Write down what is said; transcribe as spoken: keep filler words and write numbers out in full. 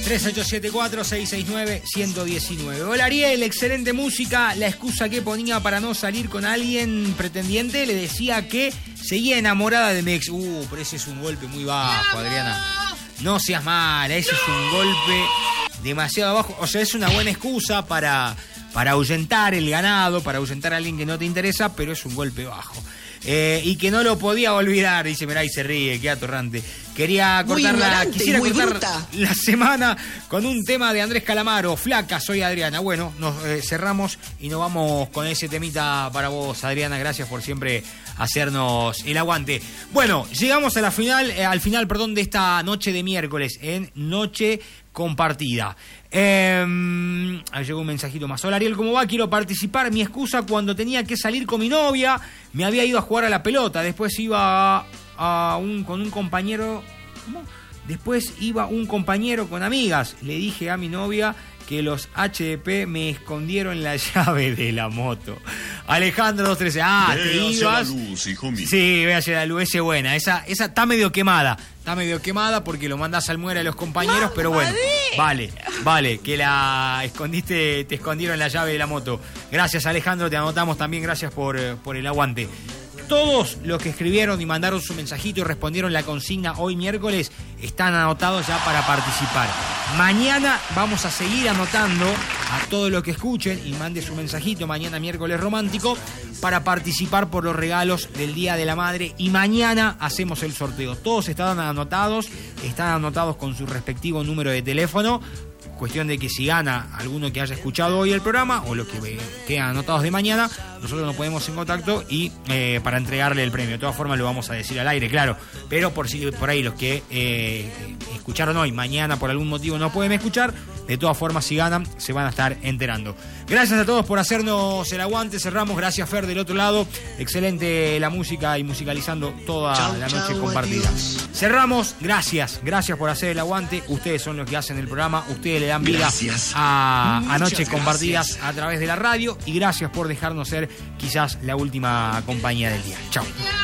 tres ocho siete cuatro, seis seis nueve, uno uno nueve. Hola Ariel, excelente música. La excusa que ponía para no salir con alguien pretendiente le decía que seguía enamorada de mi ex. Uh, pero ese es un golpe muy bajo, Adriana. No seas mala, ese es un golpe demasiado bajo. O sea, es una buena excusa para, para ahuyentar el ganado, para ahuyentar a alguien que no te interesa, pero es un golpe bajo. Eh, y que no lo podía olvidar, dice, mirá, y se ríe, qué atorrante. Quería cortar la, quisiera cortar bruta. la semana con un tema de Andrés Calamaro, Flaca, soy Adriana. Bueno, nos eh, cerramos y nos vamos con ese temita para vos, Adriana. Gracias por siempre hacernos el aguante. Bueno, llegamos a la final, eh, al final, perdón, de esta noche de miércoles, en Noche Compartida. Eh, ahí llegó un mensajito más. Hola Ariel, ¿cómo va? Quiero participar. Mi excusa cuando tenía que salir con mi novia, me había ido a jugar a la pelota. Después iba a, a un, con un compañero. ¿Cómo? Después iba un compañero con amigas. Le dije a mi novia que los H D P me escondieron la llave de la moto. Alejandro dos trece. Ah, ve te ibas. La luz, hijo mío. Sí, ve hacia la luz, esa es buena. Esa, esa está medio quemada. Está medio quemada porque lo mandás al muere a los compañeros, pero bueno, vale, vale, que la escondiste, te escondieron la llave de la moto. Gracias, Alejandro, te anotamos también, gracias por, por el aguante. Todos los que escribieron y mandaron su mensajito y respondieron la consigna hoy miércoles están anotados ya para participar. Mañana vamos a seguir anotando a todos los que escuchen y mande su mensajito mañana miércoles romántico para participar por los regalos del Día de la Madre y mañana hacemos el sorteo. Todos están anotados, están anotados con su respectivo número de teléfono. Cuestión de que si gana alguno que haya escuchado hoy el programa o los que quedan anotados de mañana, nosotros nos ponemos en contacto y eh, para entregarle el premio. De todas formas lo vamos a decir al aire, claro, pero por si por ahí los que eh, escucharon hoy, mañana por algún motivo no pueden escuchar, de todas formas si ganan se van a estar enterando. Gracias a todos por hacernos el aguante, cerramos, gracias Fer del otro lado, excelente la música y musicalizando toda chau, la noche chau, compartida. Adiós. Cerramos, gracias, gracias por hacer el aguante, ustedes son los que hacen el programa, ustedes le dan vida gracias. a, a Noches Compartidas a través de la radio y gracias por dejarnos ser quizás la última compañía del día. Chao.